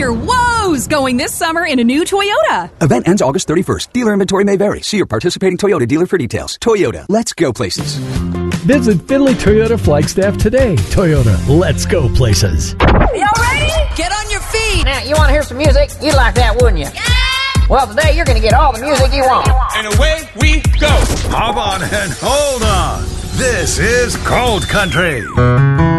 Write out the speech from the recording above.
your woes going this summer in a new Toyota. Event ends August 31st. Dealer inventory may vary. See your participating Toyota dealer for details. Toyota, let's go places. Visit Findlay Toyota Flagstaff today. Toyota, let's go places. Y'all ready? Get on your feet. Now, you want to hear some music? You'd like that, wouldn't you? Yeah! Well, today you're going to get all the music you want. And away we go. Hop on and hold on. This is Cold Country.